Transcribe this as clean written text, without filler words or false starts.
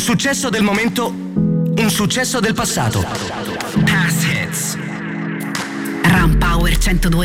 successo del momento, un successo del passato. Past hits. Ram Power 102.